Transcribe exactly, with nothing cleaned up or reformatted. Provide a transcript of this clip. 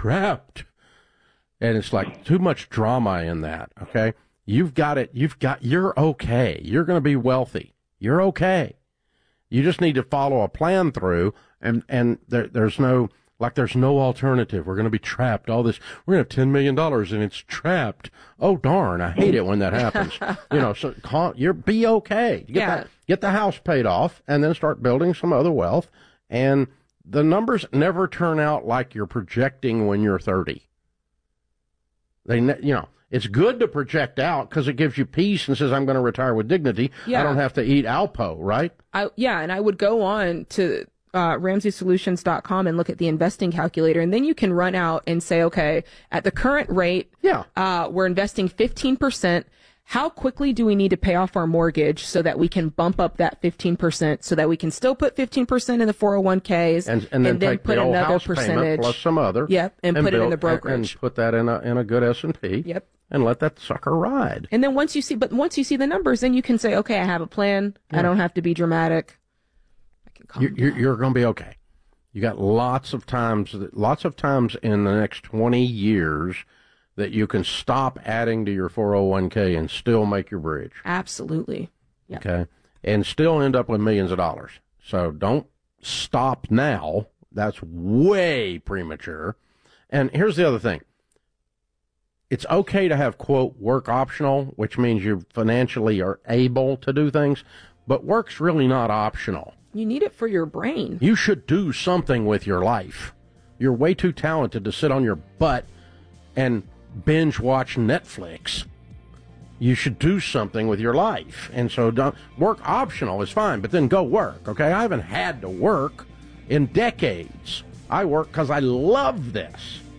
trapped. And it's like too much drama in that, okay? You've got it. You've got, you're okay. You're going to be wealthy. You're okay. You just need to follow a plan through, and, and there, there's no, like there's no alternative. We're going to be trapped. All this, we're going to have ten million dollars and it's trapped. Oh, darn. I hate it when that happens. You know, so call, you're, be okay. Get Yeah. that, get the house paid off and then start building some other wealth. And the numbers never turn out like you're projecting when you're thirty. They, ne- you know, it's good to project out because it gives you peace and says, I'm going to retire with dignity. Yeah. I don't have to eat Alpo, right? I, yeah, and I would go on to uh, Ramsey Solutions dot com and look at the investing calculator, and then you can run out and say, okay, at the current rate, Yeah. uh, we're investing fifteen percent. How quickly do we need to pay off our mortgage so that we can bump up that fifteen percent so that we can still put fifteen percent in the four oh one k's And, and then take put the old another house percentage payment plus some other. Yep, and put it in build- the brokerage. And, and put that in a, in a good S and P. Yep. And let that sucker ride. And then once you see, but once you see the numbers, then you can say, okay, I have a plan. Yeah. I don't have to be dramatic. I can calm You're, down. you're, you're going to be okay. You got lots of times, that- lots of times in the next twenty years that you can stop adding to your four oh one k and still make your bridge. Absolutely. Yeah. Okay. And still end up with millions of dollars. So don't stop now. That's way premature. And here's the other thing. It's okay to have, quote, work optional, which means you financially are able to do things, but work's really not optional. You need it for your brain. You should do something with your life. You're way too talented to sit on your butt and binge watch Netflix. You should do something with your life. And so don't, work optional is fine, but then go work, okay? I haven't had to work in decades. I work because I love this.